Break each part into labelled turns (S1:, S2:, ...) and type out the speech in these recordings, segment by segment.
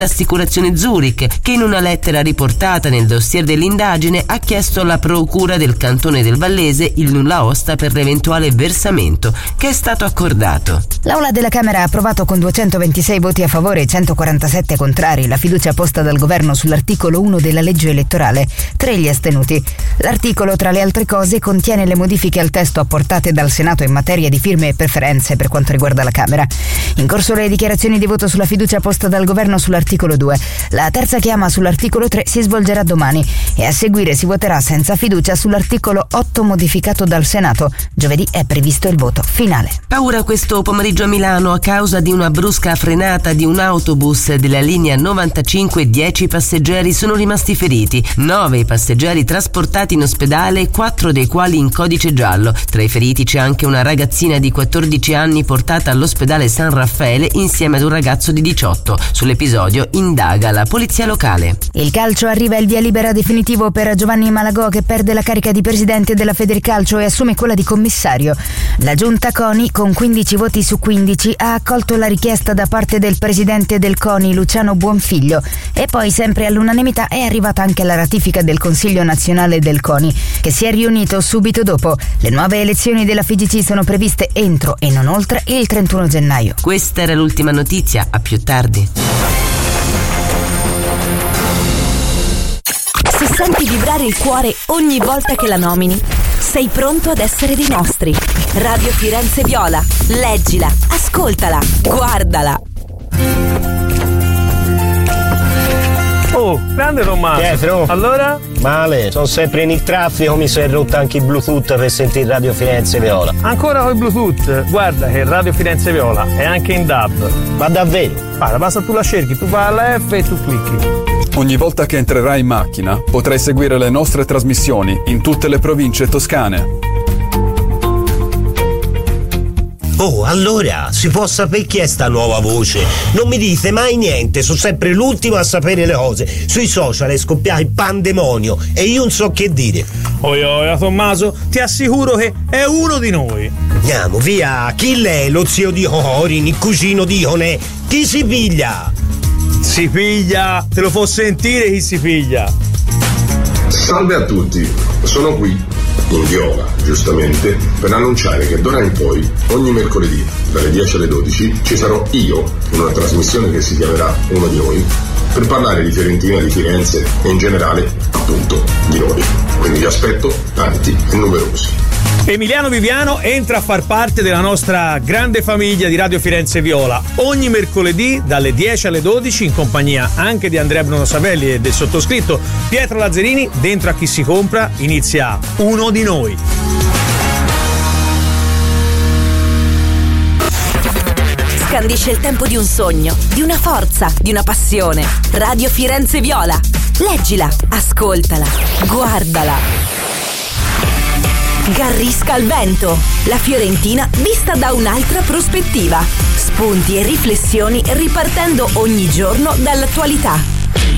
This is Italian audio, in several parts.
S1: Assicurazione Zurich, che in una lettera riportata nel dossier dell'indagine ha chiesto alla procura del cantone del Vallese il nulla osta per l'eventuale versamento, che è stato accordato.
S2: L'Aula della Camera ha approvato con 226 voti a favore e 147 contrari la fiducia posta dal governo sull'articolo 1 della legge elettorale, 3 gli astenuti. L'articolo, tra le altre cose, contiene le modifiche al testo apportate dal Senato in materia di firme e preferenze per quanto riguarda la Camera. In corso le dichiarazioni di voto sulla fiducia posta dal governo sull'articolo 2. La terza chiama sull'articolo 3 si svolgerà domani e a seguire si voterà senza fiducia sull'articolo 8 modificato dal Senato. Giovedì è previsto il voto finale.
S1: Paura questo pomeriggio a Milano a causa di una brusca frenata di un autobus della linea 95. 10 passeggeri sono rimasti feriti, 9 i passeggeri trasportati in ospedale, 4 dei quali in codice giallo. Tra i feriti c'è anche una ragazzina di 14 anni portata all'ospedale San Raffaele insieme ad un ragazzo di 18. Sull'episodio indaga la polizia locale.
S2: Il calcio arriva il via libera definitivo per Giovanni Malagò, che perde la carica di presidente della Federicalcio e assume quella di commissario. La giunta CONI, con 15 voti su 15, ha accolto la richiesta da parte del presidente del CONI, Luciano Buonfiglio, e poi sempre all'unanimità è arrivata anche la ratifica del Consiglio Nazionale del CONI, che si è riunito subito dopo. Le nuove elezioni della FIGC sono previste entro e non oltre il 31 gennaio.
S1: Questa era l'ultima notizia, a più tardi.
S3: Se senti vibrare il cuore ogni volta che la nomini, sei pronto ad essere dei nostri. Radio Firenze Viola. Leggila, ascoltala, guardala.
S4: Oh, grande Tommaso.
S5: Pietro.
S4: Allora?
S5: Male, sono sempre in il traffico, mi sono rotto anche il Bluetooth per sentire Radio Firenze Viola.
S4: Ancora con il Bluetooth? Guarda che Radio Firenze Viola è anche in DAB.
S5: Ma davvero?
S4: Guarda, basta tu la cerchi, tu fai la F e tu clicchi.
S6: Ogni volta che entrerai in macchina potrai seguire le nostre trasmissioni in tutte le province toscane.
S5: Oh, allora, si può sapere chi è sta nuova voce? Non mi dite mai niente, sono sempre l'ultimo a sapere le cose. Sui social è scoppiato il pandemonio e io non so che dire.
S4: Oia, Tommaso, ti assicuro che è uno di noi.
S5: Andiamo, via, chi lei? Lo zio di Orin, il cugino di Onè? Chi si piglia?
S4: Si piglia, te lo può sentire chi si piglia.
S7: Salve a tutti, sono qui, in Viola, giustamente, per annunciare che d'ora in poi, ogni mercoledì, dalle 10 alle 12, ci sarò io, in una trasmissione che si chiamerà Uno di Noi, per parlare di Fiorentina, di Firenze e in generale, appunto, di noi. Quindi vi aspetto tanti e numerosi.
S4: Emiliano Viviano entra a far parte della nostra grande famiglia di Radio Firenze Viola ogni mercoledì dalle 10 alle 12 in compagnia anche di Andrea Bruno Savelli e del sottoscritto Pietro Lazzarini. Dentro a Chi si compra inizia Uno di Noi.
S3: Scandisce il tempo di un sogno, di una forza, di una passione. Radio Firenze Viola. Leggila, ascoltala, guardala. Garrisca al vento, la Fiorentina vista da un'altra prospettiva. Spunti e riflessioni ripartendo ogni giorno dall'attualità.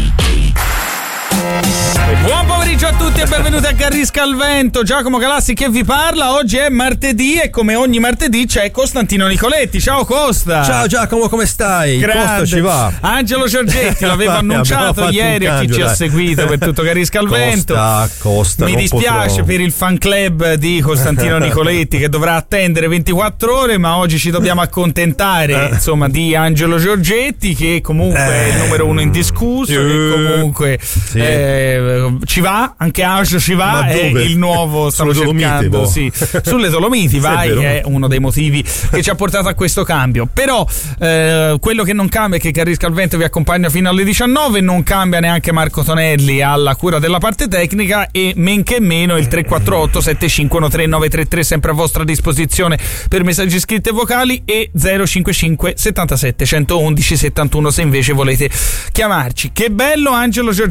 S4: Buon pomeriggio a tutti e benvenuti a Garrisca al Vento. Giacomo Galassi che vi parla. Oggi è martedì e come ogni martedì c'è Costantino Nicoletti. Ciao Costa.
S8: Ciao Giacomo, come stai?
S4: Grande.
S8: Costa ci va.
S4: Angelo Giorgetti l'avevo annunciato ieri a chi ci ha seguito per tutto Garrisca al Vento.
S8: Costa,
S4: mi dispiace per il fan club di Costantino Nicoletti che dovrà attendere 24 ore, ma oggi ci dobbiamo accontentare insomma di Angelo Giorgetti, che comunque è il numero uno indiscusso, che comunque ci va, anche Angelo ci va, è il nuovo, stavo cercando, sì, sulle Dolomiti vai, è uno dei motivi che ci ha portato a questo cambio. Però quello che non cambia è che Garrisca al Vento vi accompagna fino alle 19, non cambia neanche Marco Tonelli alla cura della parte tecnica e men che meno il 348 7513 933 sempre a vostra disposizione per messaggi scritti e vocali, e 055 77 111 71 se invece volete chiamarci. Che bello Angelo Giorgetti,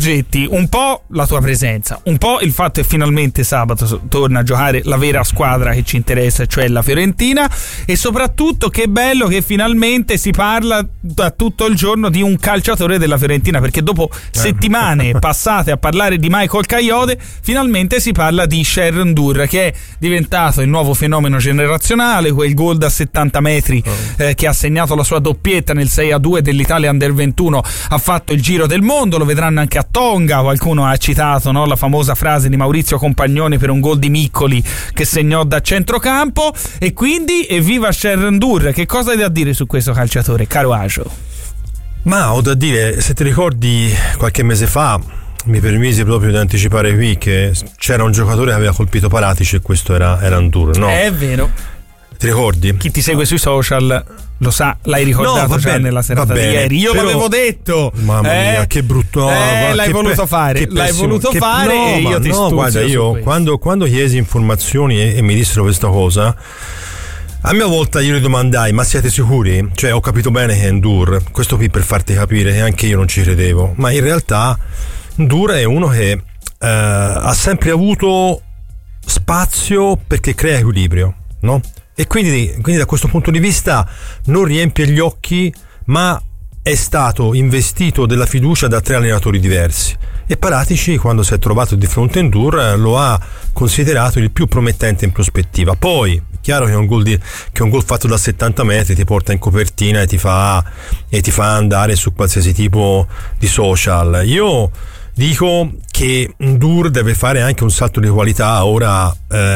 S4: quindi un po' la tua presenza, un po' il fatto che finalmente sabato torna a giocare la vera squadra che ci interessa, cioè la Fiorentina, e soprattutto che bello che finalmente si parla da tutto il giorno di un calciatore della Fiorentina, perché dopo settimane passate a parlare di Michael Kayode finalmente si parla di Sherron Durr, che è diventato il nuovo fenomeno generazionale, quel gol da 70 metri che ha segnato la sua doppietta nel 6-2 dell'Italia Under 21 ha fatto il giro del mondo, lo vedranno anche a Tonga. Qualcuno ha citato, no, la famosa frase di Maurizio Compagnoni per un gol di Miccoli che segnò da centrocampo, e quindi evviva Sherron Durr. Che cosa hai da dire su questo calciatore, caro Ajo?
S8: Ma ho da dire, se ti ricordi qualche mese fa mi permisi proprio di anticipare qui che c'era un giocatore che aveva colpito Paratici e questo era Durr, no?
S4: È vero.
S8: Ti ricordi?
S4: Chi ti segue sui social lo sa, l'hai ricordato già nella serata di ieri. Io l'avevo detto.
S8: Mamma mia, che brutto.
S4: L'hai voluto fare. L'hai voluto fare e io ti stuzio.
S8: Guarda, io quando chiesi informazioni e mi dissero questa cosa, a mia volta io gli domandai: ma siete sicuri? Cioè, ho capito bene che è Durr. Questo qui per farti capire che anche io non ci credevo. Ma in realtà Durr è uno che ha sempre avuto spazio perché crea equilibrio, no? E quindi da questo punto di vista non riempie gli occhi, ma è stato investito della fiducia da 3 allenatori diversi, e Paratici, quando si è trovato di fronte a Durr, lo ha considerato il più promettente in prospettiva. Poi è chiaro che un gol fatto da 70 metri ti porta in copertina e ti fa andare su qualsiasi tipo di social. Io dico che Durr deve fare anche un salto di qualità ora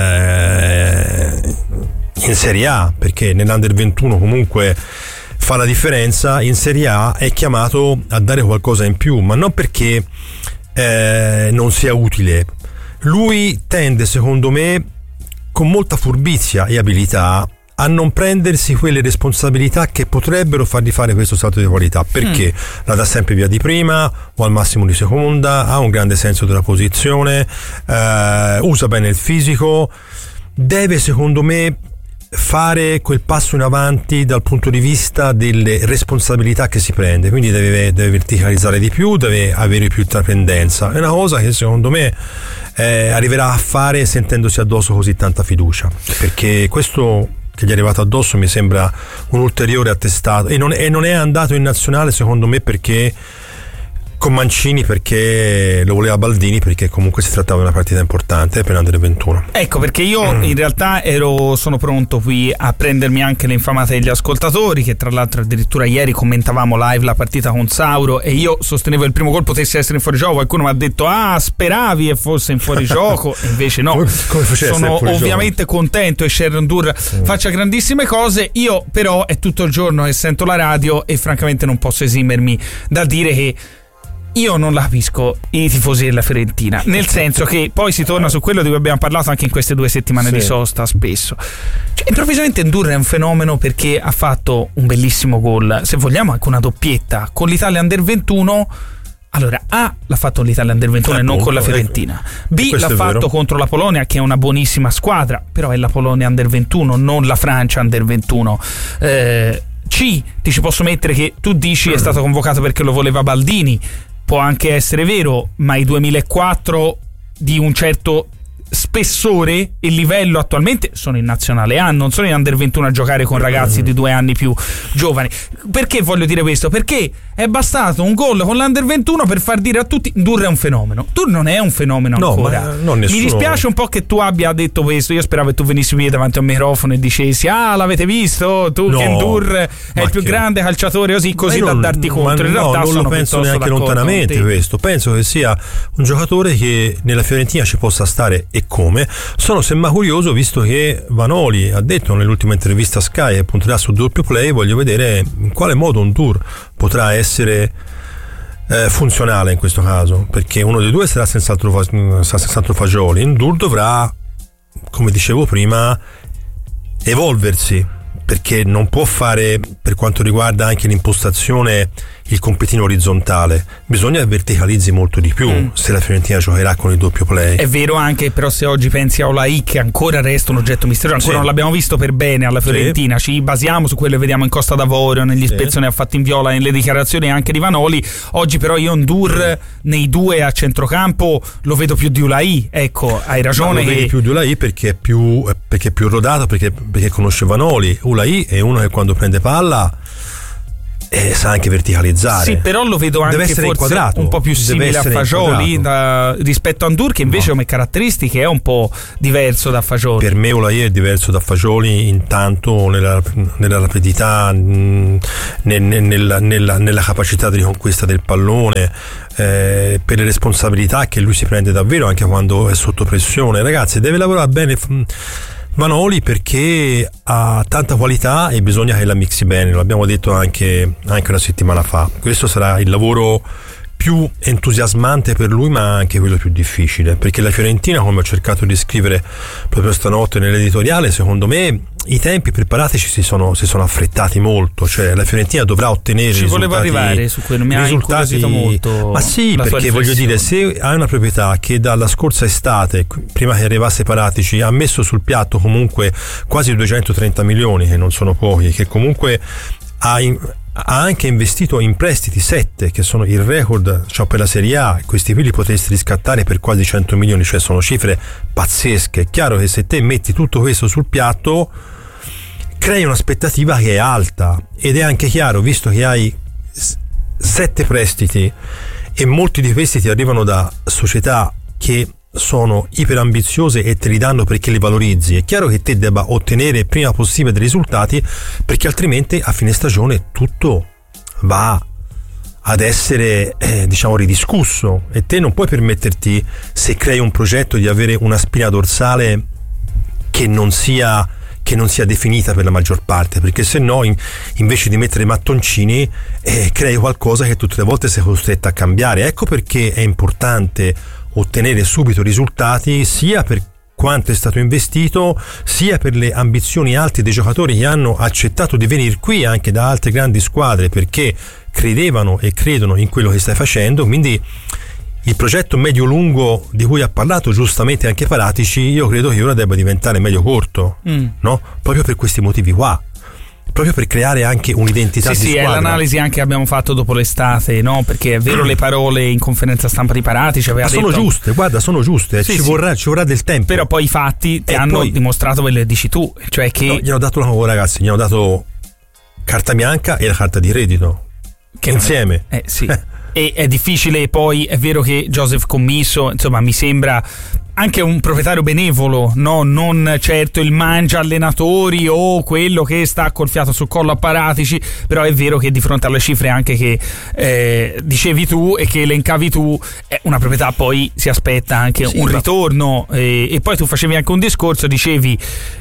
S8: in Serie A, perché nell'Under 21 comunque fa la differenza. In Serie A è chiamato a dare qualcosa in più, ma non perché non sia utile. Lui tende, secondo me, con molta furbizia e abilità, a non prendersi quelle responsabilità che potrebbero fargli fare questo salto di qualità, perché la dà sempre via di prima o al massimo di seconda, ha un grande senso della posizione, usa bene il fisico, deve, secondo me, fare quel passo in avanti dal punto di vista delle responsabilità che si prende, quindi deve verticalizzare di più, deve avere più intraprendenza. È una cosa che secondo me arriverà a fare sentendosi addosso così tanta fiducia, perché questo che gli è arrivato addosso mi sembra un ulteriore attestato, e non è andato in nazionale secondo me perché con Mancini, perché lo voleva Baldini, perché comunque si trattava di una partita importante per l'Under 21.
S4: Ecco perché io in realtà sono pronto qui a prendermi anche le infamate degli ascoltatori, che tra l'altro addirittura ieri commentavamo live la partita con Sauro e io sostenevo il primo gol potesse essere in fuorigioco. Qualcuno mi ha detto speravi e fosse in fuorigioco e invece no.
S8: Come
S4: sono ovviamente contento e Sherron Durr faccia grandissime cose. Io però è tutto il giorno che sento la radio e francamente non posso esimermi dal dire che io non la capisco i tifosi della Fiorentina, nel senso che poi si torna su quello di cui abbiamo parlato anche in queste 2 settimane di sosta spesso. Cioè, improvvisamente Durr è un fenomeno perché ha fatto un bellissimo gol, se vogliamo anche una doppietta con l'Italia Under 21. Allora, A, l'ha fatto l'Italia Under 21 e non con la Fiorentina. B, l'ha fatto contro la Polonia, che è una buonissima squadra, però è la Polonia Under 21, non la Francia Under 21. C, ti ci posso mettere che tu dici è stato convocato perché lo voleva Baldini. Può anche essere vero, ma i 2004 di un certo spessore e livello attualmente sono in nazionale A, non sono in Under 21 a giocare con ragazzi di 2 anni più giovani. Perché voglio dire questo? Perché è bastato un gol con l'Under 21 per far dire a tutti Durr è un fenomeno. Durr non è un fenomeno ancora. Mi dispiace un po' che tu abbia detto questo. Io speravo che tu venissi qui davanti a un microfono e dicessi l'avete visto? Tu che Durr è il più grande calciatore così da darti contro. In realtà
S8: non lo penso neanche lontanamente questo. Penso che sia un giocatore che nella Fiorentina ci possa stare, e come. Sono semmai curioso, visto che Vanoli ha detto nell'ultima intervista a Sky che punterà su doppio play, voglio vedere in quale modo un Durr potrà essere funzionale in questo caso, perché uno dei due sarà senz'altro Fagioli. In Durr dovrà, come dicevo prima, evolversi, perché non può fare, per quanto riguarda anche l'impostazione, il compitino orizzontale, bisogna che verticalizzi molto di più se la Fiorentina giocherà con il doppio play.
S4: È vero anche, però, se oggi pensi a Olai, che ancora resta un oggetto misterioso, ancora non l'abbiamo visto per bene alla Fiorentina, ci basiamo su quello che vediamo in Costa d'Avorio, negli ispezioni fatti in Viola, nelle dichiarazioni anche di Vanoli. Oggi però io Ndour nei due a centrocampo lo vedo più di Olai, ecco, hai ragione.
S8: Lo vedi più di Olai perché è più rodato, perché conosce Vanoli. Olai è uno che quando prende palla sa anche verticalizzare.
S4: Sì, però lo vedo anche forse inquadrato, un po' più simile a Fagioli rispetto a Ndour, che invece come caratteristiche è un po' diverso da Fagioli.
S8: Per me Olai è diverso da Fagioli, intanto nella rapidità, nella capacità di riconquista del pallone, per le responsabilità che lui si prende davvero anche quando è sotto pressione. Ragazzi, deve lavorare bene Vanoli, perché ha tanta qualità e bisogna che la mixi bene, lo abbiamo detto anche una settimana fa. Questo sarà il lavoro più entusiasmante per lui, ma anche quello più difficile, perché la Fiorentina, come ho cercato di scrivere proprio stanotte nell'editoriale, secondo me i tempi preparatici si sono affrettati molto, cioè la Fiorentina dovrà ottenere
S4: risultati. Ci volevo arrivare su quello, mi ha incuriosito molto.
S8: Ma sì, perché voglio dire, se hai una proprietà che dalla scorsa estate, prima che arrivasse Paratici, ha messo sul piatto comunque quasi 230 milioni, che non sono pochi, che comunque ha anche investito in prestiti 7, che sono il record, cioè per la Serie A, questi qui li potresti riscattare per quasi 100 milioni, cioè sono cifre pazzesche. È chiaro che se te metti tutto questo sul piatto crei un'aspettativa che è alta, ed è anche chiaro, visto che hai 7 prestiti e molti di questi ti arrivano da società che sono iperambiziose e te li danno perché li valorizzi, è chiaro che te debba ottenere prima possibile dei risultati, perché altrimenti a fine stagione tutto va ad essere ridiscusso, e te non puoi permetterti, se crei un progetto, di avere una spina dorsale che non sia definita per la maggior parte, perché se no invece di mettere mattoncini crei qualcosa che tutte le volte sei costretto a cambiare. Ecco perché è importante ottenere subito risultati, sia per quanto è stato investito, sia per le ambizioni alte dei giocatori che hanno accettato di venire qui anche da altre grandi squadre, perché credevano e credono in quello che stai facendo. Quindi il progetto medio-lungo di cui ha parlato giustamente anche Paratici, io credo che ora debba diventare medio-corto, no? Proprio per questi motivi qua, proprio per creare anche un'identità di squadra. Sì, è l'analisi anche che abbiamo fatto dopo l'estate, no? Perché è vero, le parole in conferenza stampa di Paratici aveva detto, sono giuste, guarda, sono giuste, ci vorrà del tempo. Però poi i fatti ti hanno dimostrato quello che dici tu, cioè che gli hanno dato ragazzi, gli hanno dato carta bianca e la carta di credito che insieme. Sì. E è difficile, poi è vero che Joseph Commisso, insomma, mi sembra anche un proprietario benevolo, no? Non certo il mangia allenatori o quello che sta col fiato sul collo a Paratici, però è vero che di fronte alle cifre anche che dicevi tu e che elencavi tu, una proprietà poi si aspetta anche un ritorno, e poi tu facevi anche un discorso, dicevi,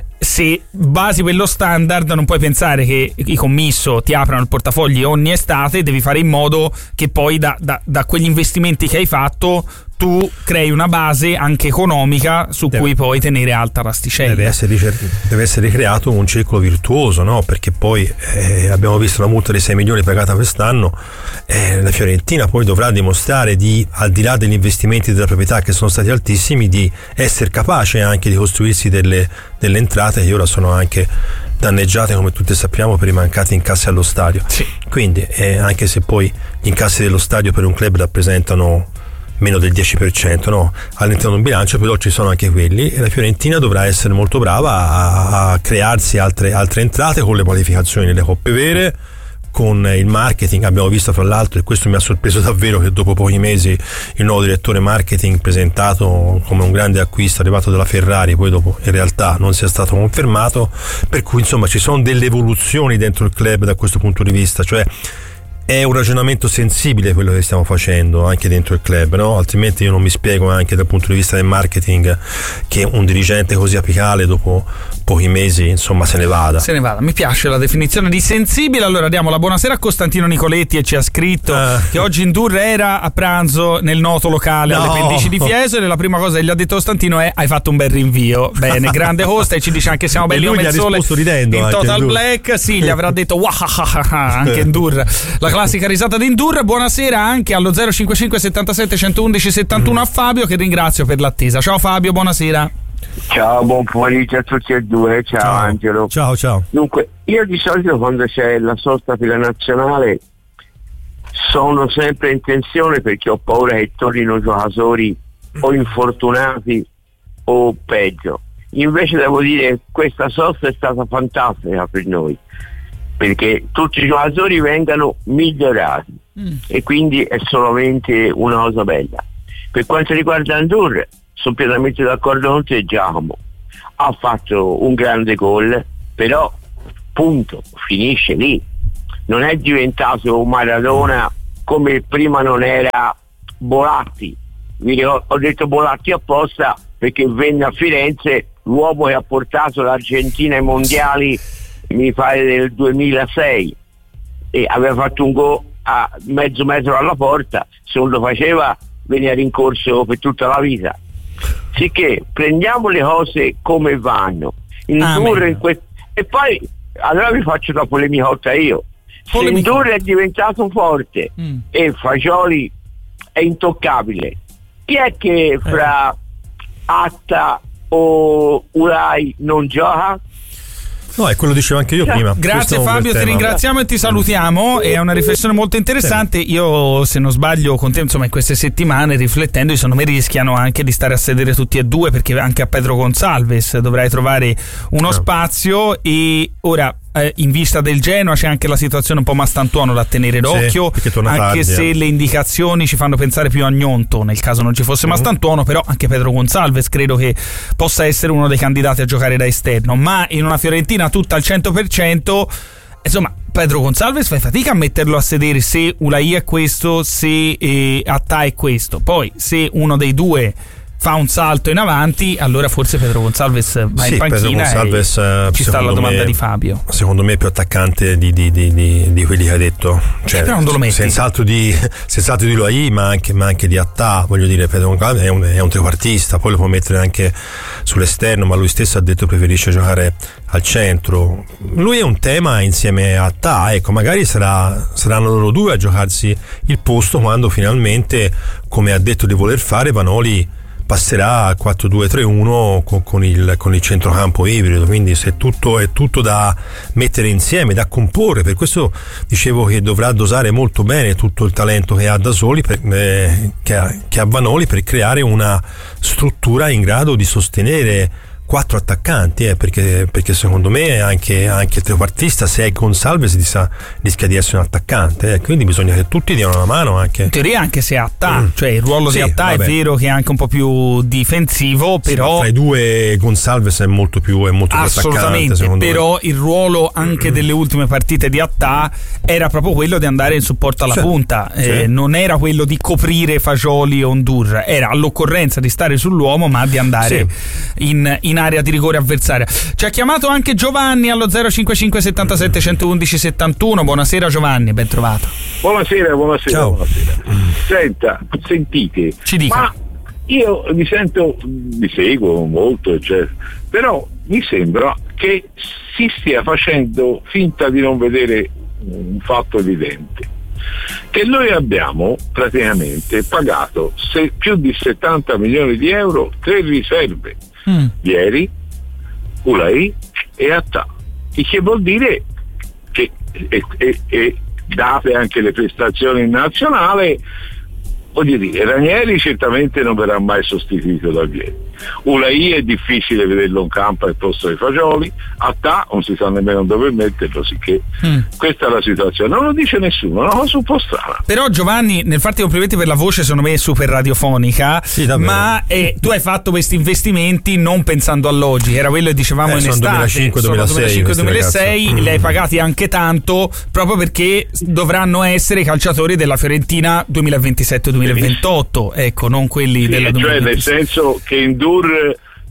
S8: se basi quello standard non puoi pensare che i Commisso ti aprano il portafogli ogni estate, devi fare in modo che poi da quegli investimenti che hai fatto tu crei una base anche economica su cui poi tenere alta l'asticella. Deve essere creato un circolo virtuoso, no? Perché poi abbiamo visto la multa di 6 milioni pagata quest'anno, la Fiorentina poi dovrà dimostrare di, al di là degli investimenti della proprietà che sono stati altissimi, di essere capace anche di costruirsi delle entrate che ora sono anche danneggiate, come tutti sappiamo, per i mancati incassi allo stadio. Sì. Quindi anche se poi gli incassi dello stadio per un club rappresentano meno del 10%, no? All'interno di un bilancio, però ci sono anche quelli, e la Fiorentina dovrà essere molto brava a crearsi altre entrate con le qualificazioni nelle coppe vere, con il marketing. Abbiamo visto fra l'altro, e questo mi ha sorpreso davvero, che dopo pochi mesi il nuovo direttore marketing, presentato come un grande acquisto arrivato dalla Ferrari, poi dopo in realtà non sia stato confermato, per cui insomma ci sono delle evoluzioni dentro il club da questo punto di vista, cioè è un ragionamento sensibile quello che stiamo facendo anche dentro il club, no? Altrimenti io non mi spiego anche dal punto di vista del marketing che un dirigente così apicale dopo pochi mesi, insomma, se ne vada.
S4: Mi piace la definizione di sensibile. Allora diamo la buonasera a Costantino Nicoletti, e ci ha scritto che oggi Indur era a pranzo nel noto locale alle pendici di Fiesole, e la prima cosa che gli ha detto Costantino è: hai fatto un bel rinvio. Bene, grande Costa, e ci dice anche siamo belli come il sole
S8: ridendo,
S4: in Total Black. Sì, gli avrà detto anche Indur, la classica risata di Indur. Buonasera anche allo 055 77 111 71 a Fabio, che ringrazio per l'attesa. Ciao Fabio, buonasera.
S9: Ciao, buon pomeriggio a tutti e due. Ciao Angelo.
S8: Ciao.
S9: Dunque, io di solito quando c'è la sosta per la nazionale sono sempre in tensione, perché ho paura che tornino giocatori o infortunati o peggio. Invece devo dire che questa sosta è stata fantastica per noi, perché tutti i giocatori vengano migliorati e quindi è solamente una cosa bella. Per quanto riguarda Indur, sono pienamente d'accordo con te, Giacomo. Ha fatto un grande gol, però punto, finisce lì. Non è diventato un Maradona come prima non era Bolatti. Ho detto Bolatti apposta perché venne a Firenze l'uomo che ha portato l'Argentina ai mondiali, mi pare del 2006, e aveva fatto un gol a mezzo metro alla porta. Se non lo faceva veniva rincorso per tutta la vita. Sicché prendiamo le cose come vanno. E poi allora vi faccio una polemicotta io. Se Indur è diventato forte e Fagioli è intoccabile, chi è che fra Atta o Ulai non gioca?
S8: No, è quello che dicevo anche io prima.
S4: Grazie Fabio, ti ringraziamo e ti salutiamo. È una riflessione molto interessante. Io, se non sbaglio, con te, insomma, in queste settimane, riflettendo, secondo me rischiano anche di stare a sedere tutti e due, perché anche a Pedro Gonçalves dovrai trovare uno spazio. E ora, in vista del Genoa, c'è anche la situazione un po' Mastantuono da tenere d'occhio, anche tardi, se le indicazioni ci fanno pensare più a Gnonto nel caso non ci fosse Mastantuono. Però anche Pedro Gonçalves credo che possa essere uno dei candidati a giocare da esterno, ma in una Fiorentina tutta al 100%, insomma, Pedro Gonçalves fai fatica a metterlo a sedere se Ulai è questo, se Attà è questo. Poi se uno dei due fa un salto in avanti, allora forse Pedro Gonçalves va in panchina.
S8: Gonçalves,
S4: ci sta la domanda di Fabio.
S8: Secondo me è più attaccante di quelli che hai detto, cioè,
S4: però non lo metti.
S8: Senz'altro di Ulai, ma anche di Attà. Voglio dire, Pedro Gonçalves è un trequartista, poi lo può mettere anche sull'esterno, ma lui stesso ha detto che preferisce giocare al centro. Lui è un tema insieme a Attà, ecco, magari saranno loro due a giocarsi il posto quando finalmente, come ha detto di voler fare, Vanoli passerà al 4-2-3-1 con il centrocampo ibrido. Quindi se è tutto da mettere insieme, da comporre. Per questo dicevo che dovrà dosare molto bene tutto il talento che ha da soli, che ha Vanoli, per creare una struttura in grado di sostenere 4 attaccanti, perché secondo me anche il trequartista, se è Gonçalves, rischia di essere un attaccante, quindi bisogna che tutti diano una mano, anche
S4: in teoria, anche se Attà, cioè il ruolo di Attà è vero che è anche un po' più difensivo, però
S8: tra i due Gonçalves è molto più
S4: assolutamente
S8: attaccante,
S4: però
S8: me.
S4: Il ruolo anche delle ultime partite di Attà era proprio quello di andare in supporto alla punta, non era quello di coprire Fagioli o Indur, era all'occorrenza di stare sull'uomo, ma di andare in area di rigore avversaria. Ci ha chiamato anche Giovanni allo 055 77 111 71. Buonasera Giovanni, ben trovato.
S10: Buonasera. Buonasera. Sentite,
S4: ci dica.
S10: Ma io vi seguo molto, eccetera, però mi sembra che si stia facendo finta di non vedere un fatto evidente, che noi abbiamo praticamente pagato più di 70 milioni di euro 3 riserve, Vieri, Ulai e Attà, il che vuol dire che date anche le prestazioni in nazionale, voglio dire, Ranieri certamente non verrà mai sostituito da Vieri. Ulai è difficile vederlo in campo al posto dei Fagioli, Attà non si sa nemmeno dove metterlo, sicché questa è la situazione, non lo dice nessuno, è una cosa un po' strana.
S4: Però Giovanni, nel farti complimenti per la voce, secondo me è super radiofonica, ma tu hai fatto questi investimenti non pensando all'oggi, era quello che dicevamo in estate, 2005-2006, li hai pagati anche tanto proprio perché dovranno essere i calciatori della Fiorentina 2027-2028, ecco, non quelli della 2026.
S10: Cioè nel senso che Indur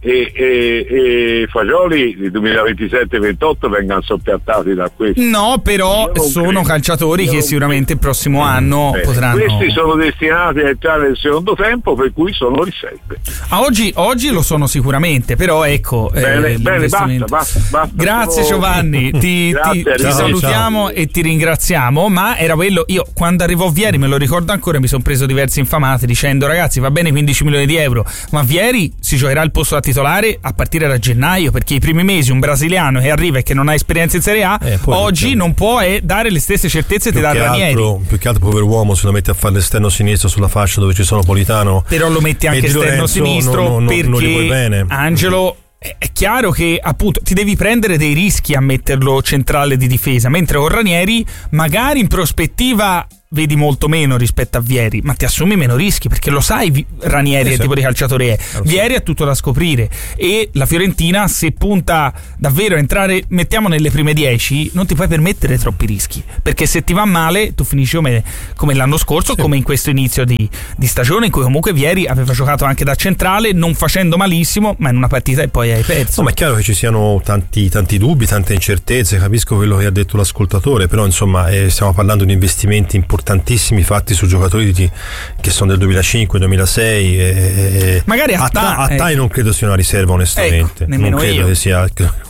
S10: e Fagioli di 2027-28 vengano soppiattati da questo.
S4: No, però sono calciatori che sicuramente il prossimo anno potranno.
S10: Questi sono destinati a entrare nel secondo tempo, per cui sono riserve.
S4: Oggi lo sono sicuramente, però ecco.
S10: Bene, basta.
S4: Grazie Giovanni, ti salutiamo e ti ringraziamo. Ma era quello, io quando arrivò Vieri, me lo ricordo ancora, mi sono preso diverse infamate dicendo: ragazzi, va bene 15 milioni di euro, ma Vieri si giocherà il posto da titolare a partire da gennaio, perché i primi mesi un brasiliano che arriva e che non ha esperienza in Serie A oggi non può dare le stesse certezze che dà Ranieri.
S8: Più che altro povero uomo se lo mette a fare l'esterno sinistro sulla fascia dove ci sono Politano,
S4: però lo metti anche esterno sinistro perché
S8: non gli vuoi bene.
S4: Angelo, è chiaro che appunto ti devi prendere dei rischi a metterlo centrale di difesa, mentre con Ranieri magari in prospettiva vedi molto meno rispetto a Vieri, ma ti assumi meno rischi, perché lo sai Ranieri che tipo di calciatore è. Vieri ha tutto da scoprire, e la Fiorentina, se punta davvero a entrare, mettiamo nelle prime 10, non ti puoi permettere troppi rischi, perché se ti va male tu finisci come l'anno scorso, come in questo inizio di stagione in cui comunque Vieri aveva giocato anche da centrale, non facendo malissimo, ma in una partita e poi hai perso.
S8: No, ma è chiaro che ci siano tanti dubbi, tante incertezze, capisco quello che ha detto l'ascoltatore, però insomma stiamo parlando di investimenti importantissimi fatti su giocatori che sono del 2005, 2006 e
S4: magari
S8: Attai non credo sia una riserva, onestamente.
S4: Non credo sia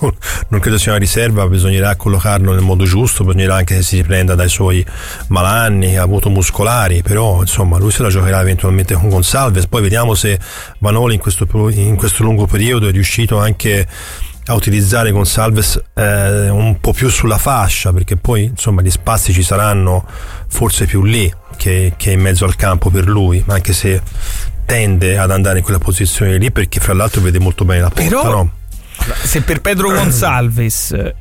S8: una riserva, bisognerà collocarlo nel modo giusto, bisognerà anche che si riprenda dai suoi malanni che ha avuto muscolari, però insomma lui se la giocherà eventualmente con Gonçalves. Poi vediamo se Vanoli in questo lungo periodo è riuscito anche a utilizzare Gonçalves un po' più sulla fascia, perché poi insomma gli spazi ci saranno forse più lì che in mezzo al campo per lui, ma anche se tende ad andare in quella posizione lì, perché fra l'altro vede molto bene la porta. Però, no?
S4: Se per Pedro Gonçalves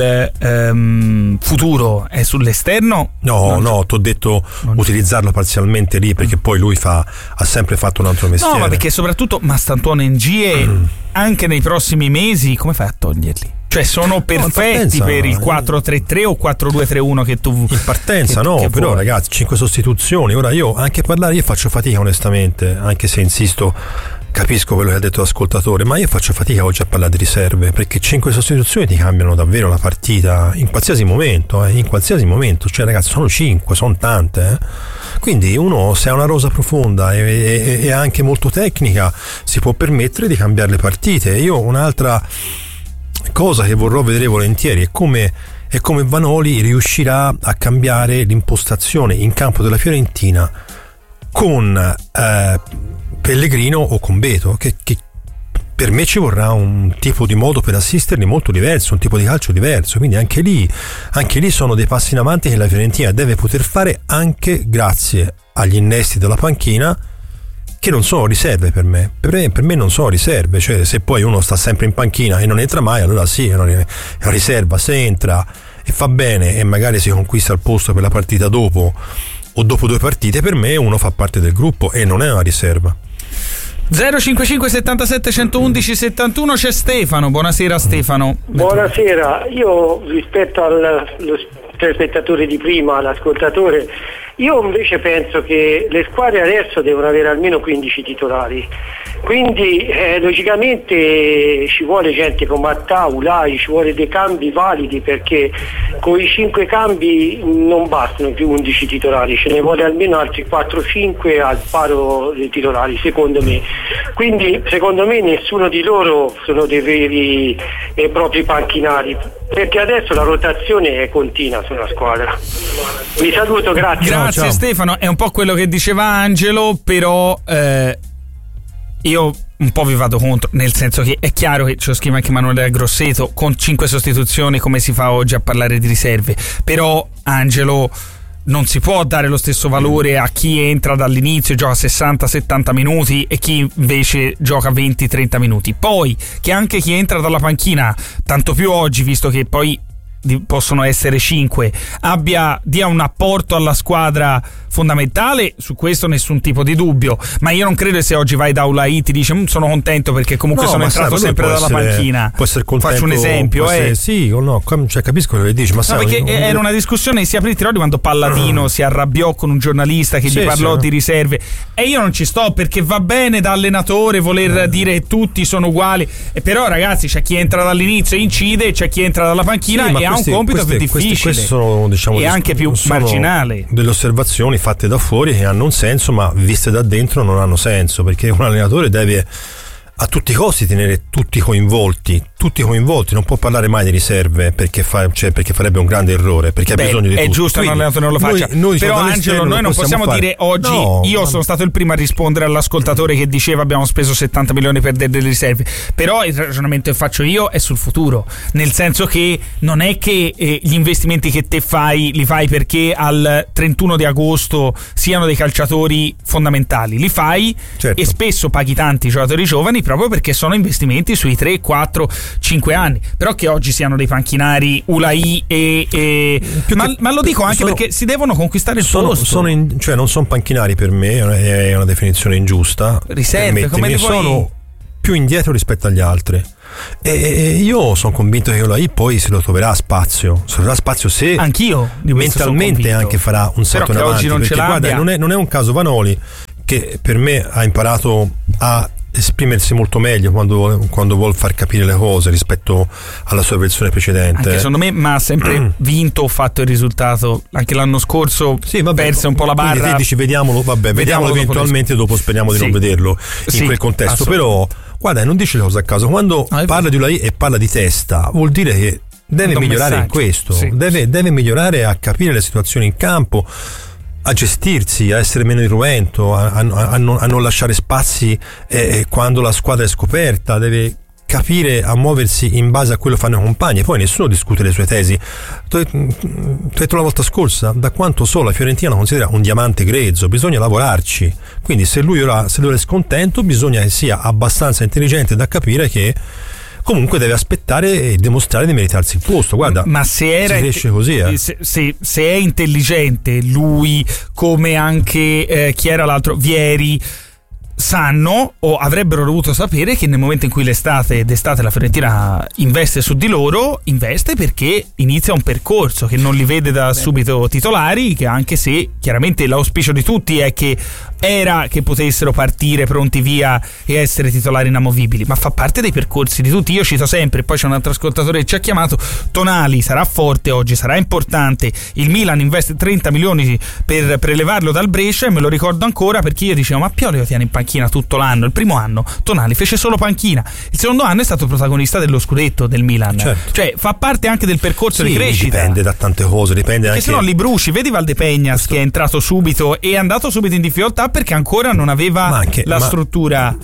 S4: il futuro è sull'esterno,
S8: no, ti ho detto utilizzarlo parzialmente lì, perché poi lui ha sempre fatto un altro mestiere.
S4: No, ma perché soprattutto Mastantuono e Ngie anche nei prossimi mesi come fai a toglierli? Cioè sono perfetti per il 4-3-3 o 4-2-3-1 che tu
S8: in partenza che però vuoi. Ragazzi, 5 sostituzioni. Ora io faccio fatica onestamente, anche se insisto, capisco quello che ha detto l'ascoltatore, ma io faccio fatica oggi a parlare di riserve, perché 5 sostituzioni ti cambiano davvero la partita in qualsiasi momento, cioè ragazzi sono 5, sono tante, Quindi uno, se ha una rosa profonda e anche molto tecnica, si può permettere di cambiare le partite. Io un'altra cosa che vorrò vedere volentieri è come Vanoli riuscirà a cambiare l'impostazione in campo della Fiorentina con Pellegrino o con Beto, che per me ci vorrà un tipo di modo per assisterli molto diverso, un tipo di calcio diverso, quindi anche lì sono dei passi in avanti che la Fiorentina deve poter fare, anche grazie agli innesti della panchina, che non sono riserve per me. Per me non sono riserve, cioè se poi uno sta sempre in panchina e non entra mai, allora sì, è una riserva. Se entra e fa bene e magari si conquista il posto per la partita dopo o dopo 2 partite, per me uno fa parte del gruppo e non è una riserva.
S4: 055 77 111 71, c'è Stefano. Buonasera Stefano.
S11: Buonasera, io rispetto al telespettatore di prima, l'ascoltatore, io invece penso che le squadre adesso devono avere almeno 15 titolari, quindi logicamente ci vuole gente come Mattau, Lai, ci vuole dei cambi validi, perché con i 5 cambi non bastano più 11 titolari, ce ne vuole almeno altri 4-5 al paro dei titolari, secondo me. Quindi secondo me nessuno di loro sono dei veri e propri panchinari, perché adesso la rotazione è continua sulla squadra. Vi saluto, grazie.
S4: Grazie Stefano, è un po' quello che diceva Angelo, però io un po' vi vado contro, nel senso che è chiaro che ce lo scrive anche Emanuele Grosseto, con 5 sostituzioni come si fa oggi a parlare di riserve, però Angelo, non si può dare lo stesso valore a chi entra dall'inizio e gioca 60-70 minuti e chi invece gioca 20-30 minuti. Poi che anche chi entra dalla panchina, tanto più oggi, visto che poi possono essere 5, dia un apporto alla squadra fondamentale, su questo nessun tipo di dubbio, ma io non credo che se oggi vai da Ulai ti dice sono contento perché comunque sono entrato sempre dalla panchina.
S8: Può essere contento,
S4: faccio un esempio,
S8: sì o no, cioè, capisco quello che dici, ma sai,
S4: perché era una discussione sia aprì Tiroli quando Palladino si arrabbiò con un giornalista che gli parlò di riserve, e io non ci sto, perché va bene da allenatore voler dire che tutti sono uguali, però ragazzi c'è chi entra dall'inizio e incide, c'è chi entra dalla panchina e ha un compito più difficile,
S8: questi sono, diciamo,
S4: e anche più marginale.
S8: Delle osservazioni fatte da fuori che hanno un senso, ma viste da dentro non hanno senso, perché un allenatore deve a tutti i costi tenere tutti coinvolti, non può parlare mai di riserve perché farebbe un grande errore, perché ha bisogno di
S4: è
S8: tutto.
S4: Giusto che un allenatore non lo faccia, però Angelo, noi non possiamo dire oggi sono stato il primo a rispondere all'ascoltatore che diceva abbiamo speso 70 milioni per delle riserve, però il ragionamento che faccio io è sul futuro, nel senso che non è che gli investimenti che te fai li fai perché al 31 di agosto siano dei calciatori fondamentali, li fai e spesso paghi tanti giocatori giovani proprio perché sono investimenti sui 3, 4, 5 anni, però che oggi siano dei panchinari Ulai ma lo dico anche perché si devono conquistare il posto.
S8: Cioè non sono panchinari, per me è una definizione ingiusta.
S4: Riserve, come
S8: sono più indietro rispetto agli altri, e io sono convinto che Ulai poi se lo troverà spazio se
S4: anch'io
S8: mentalmente anche farà un salto in avanti, perché guarda, non è un caso Vanoli, che per me ha imparato a esprimersi molto meglio quando vuol far capire le cose rispetto alla sua versione precedente.
S4: Anche secondo me, ma ha sempre vinto o fatto il risultato. Anche l'anno scorso perse un po' la barra.
S8: Te dici vediamolo eventualmente, dopo speriamo di non vederlo in quel contesto. Però guarda, non dice le cose a caso. Quando parla di Ulai e parla di testa, vuol dire che deve migliorare in questo, deve migliorare a capire le situazioni in campo, a gestirsi, a essere meno irruento, a non lasciare spazi quando la squadra è scoperta, deve capire a muoversi in base a quello che fanno i compagni. Poi nessuno discute le sue tesi. Ti ho detto la volta scorsa, da quanto so la Fiorentina lo considera un diamante grezzo, bisogna lavorarci, quindi se lui è scontento bisogna che sia abbastanza intelligente da capire che comunque deve aspettare e dimostrare di meritarsi il posto. Guarda,
S4: ma se era
S8: si cresce così,
S4: se è intelligente lui, come anche chi era l'altro, Vieri, sanno o avrebbero dovuto sapere che nel momento in cui d'estate la Fiorentina investe su di loro, investe perché inizia un percorso che non li vede da subito titolari, che anche se chiaramente l'auspicio di tutti è che potessero partire pronti via e essere titolari inamovibili, ma fa parte dei percorsi di tutti. Io cito sempre, poi c'è un altro ascoltatore che ci ha chiamato, Tonali sarà forte oggi, sarà importante, il Milan investe 30 milioni per prelevarlo dal Brescia, e me lo ricordo ancora perché io dicevo ma Pioli lo tiene in panchina tutto l'anno. Il primo anno Tonali fece solo panchina, il secondo anno è stato protagonista dello scudetto del Milan, cioè fa parte anche del percorso di crescita.
S8: Dipende da tante cose, dipende
S4: perché
S8: anche,
S4: se no li bruci. Vedi Valdepeñas che è entrato subito e è andato subito in difficoltà perché ancora non aveva struttura.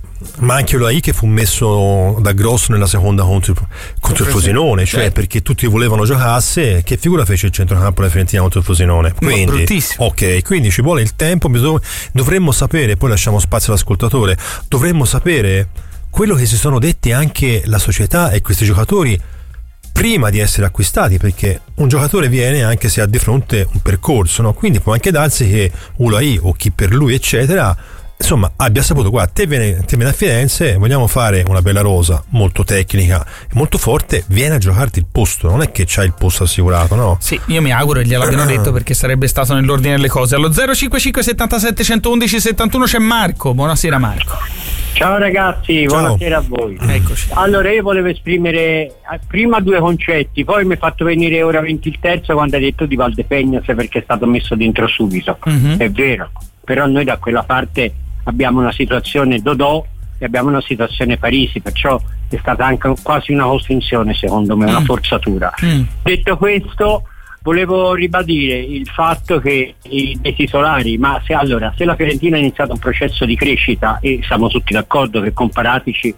S8: Ma anche Ulai che fu messo da grosso nella seconda contro il Frosinone, cioè perché tutti volevano giocasse. Che figura fece il centrocampo della Fiorentina contro il Frosinone? Quindi, quindi ci vuole il tempo, dovremmo sapere, poi lasciamo spazio all'ascoltatore, dovremmo sapere quello che si sono detti anche la società e questi giocatori prima di essere acquistati, perché un giocatore viene anche se ha di fronte un percorso, no? Quindi può anche darsi che Ulai o chi per lui eccetera, insomma, abbia saputo, guarda, te vieni a Firenze, vogliamo fare una bella rosa molto tecnica e molto forte, vieni a giocarti il posto, non è che c'hai il posto assicurato, no?
S4: Sì, io mi auguro che gliel'abbiano detto, perché sarebbe stato nell'ordine delle cose. Allo 055 77 111 71 c'è Marco. Buonasera Marco.
S12: Ciao ragazzi, buonasera a voi.
S4: Eccoci.
S12: Allora io volevo esprimere prima due concetti, poi mi è fatto venire ora 20 il terzo quando hai detto di Valdepeñas, perché è stato messo dentro subito. È vero, però noi da quella parte abbiamo una situazione Dodò e abbiamo una situazione Parisi, perciò è stata anche quasi una costrinzione, secondo me, una forzatura. Detto questo, volevo ribadire il fatto che i titolari, ma se la Fiorentina ha iniziato un processo di crescita, e siamo tutti d'accordo che con Paratici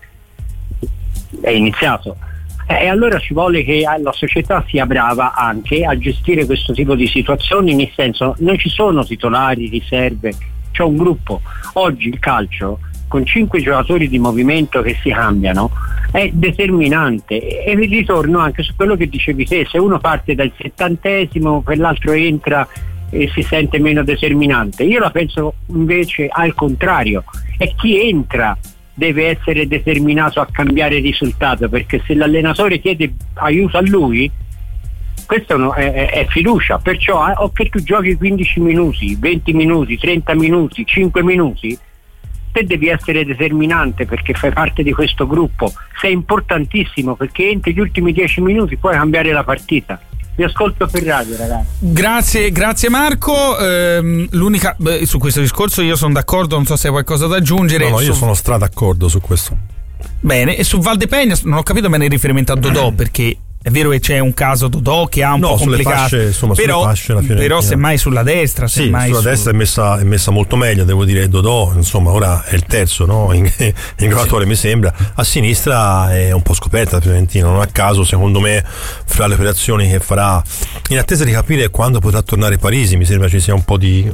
S12: è iniziato, e allora ci vuole che la società sia brava anche a gestire questo tipo di situazioni, nel senso, non ci sono titolari, riserve, c'è un gruppo. Oggi il calcio con 5 giocatori di movimento che si cambiano è determinante. E ritorno anche su quello che dicevi te, se uno parte dal 70°, quell'altro entra e si sente meno determinante. Io la penso invece al contrario, è chi entra deve essere determinato a cambiare il risultato, perché se l'allenatore chiede aiuto a lui, questo è fiducia. Perciò o che tu giochi 15 minuti, 20 minuti, 30 minuti, 5 minuti, te devi essere determinante perché fai parte di questo gruppo, sei importantissimo, perché entri gli ultimi 10 minuti puoi cambiare la partita. Vi ascolto per radio, ragazzi.
S4: Grazie Marco. L'unica su questo discorso io sono d'accordo, non so se hai qualcosa da aggiungere.
S8: No, io sono d'accordo su questo.
S4: Bene, e su Valdepegna non ho capito bene il riferimento a Dodò, perché è vero che c'è un caso Dodò che ha un po' complicato,
S8: sulle fasce
S4: però semmai sulla destra,
S8: destra è messa molto meglio, devo dire. Dodò, insomma, ora è il terzo, no? in giocatore, mi sembra. A sinistra è un po' scoperta la Fiorentina, non a caso, secondo me, fra le operazioni che farà, in attesa di capire quando potrà tornare Parisi, mi sembra ci sia un po' di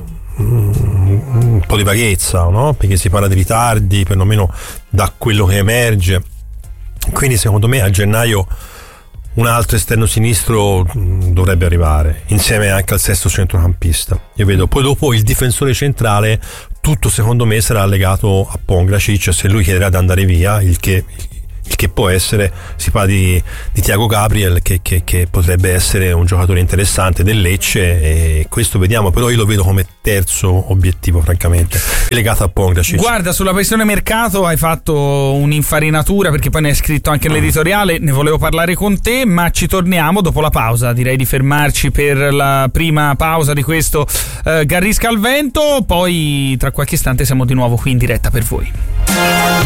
S8: vaghezza, no? Perché si parla di ritardi, perlomeno da quello che emerge. Quindi secondo me a gennaio un altro esterno sinistro dovrebbe arrivare, insieme anche al sesto centrocampista. Io vedo poi dopo il difensore centrale, tutto secondo me sarà legato a Pongracic, se lui chiederà di andare via, il che può essere. Si parla di Thiago Gabriel che potrebbe essere un giocatore interessante del Lecce, e questo vediamo, però io lo vedo come terzo obiettivo, francamente, legato a Pongracic.
S4: Guarda, sulla questione mercato hai fatto un'infarinatura, perché poi ne hai scritto anche nell'editoriale, ne volevo parlare con te, ma ci torniamo dopo la pausa. Direi di fermarci per la prima pausa di questo Garrisca al vento, poi tra qualche istante siamo di nuovo qui in diretta per voi.